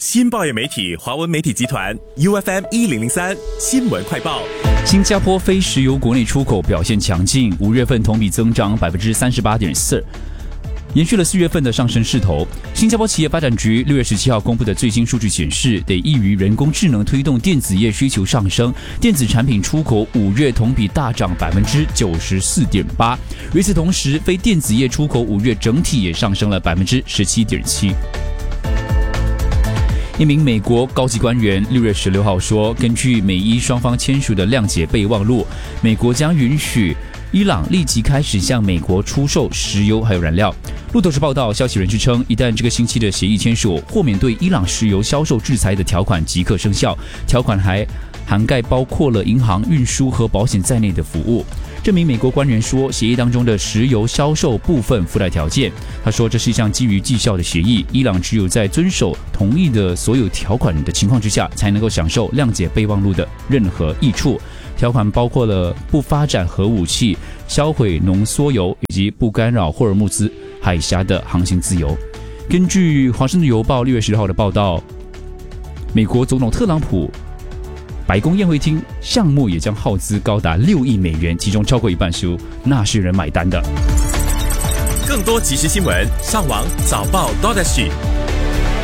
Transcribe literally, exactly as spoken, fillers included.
新报业媒体华文媒体集团 U F M 一零零三新闻快报。 新加坡非石油国内出口表现强劲，五月份同比增长百分之三十八点四。延续了四月份的上升势头。新加坡企业发展局六月十七号公布的最新数据显示，得益于人工智能推动电子业需求上升，电子产品出口五月同比大涨百分之九十四点八。与此同时，非电子业出口五月整体也上升了百分之十七点七。一名美国高级官员六月十六号说，根据美伊双方签署的谅解备忘录，美国将允许伊朗立即开始向美国出售石油还有燃料。路透社报道，消息人士称，一旦这个星期的协议签署，豁免对伊朗石油销售制裁的条款即刻生效。条款还涵盖包括了银行、运输和保险在内的服务。这名美国官员说，协议当中的石油销售部分附带条件。他说，这是一项基于绩效的协议，伊朗只有在遵守同意的所有条款的情况之下，才能够享受谅解备忘录的任何益处。条款包括了不发展核武器、销毁浓缩铀以及不干扰霍尔木兹海峡的航行自由。根据华盛顿邮报六月十号的报道，美国总统特朗普白宫宴会厅项目也将耗资高达六亿美元，其中超过一半是由纳税人买单的。 更多即时新闻，上网早报 .dot.sg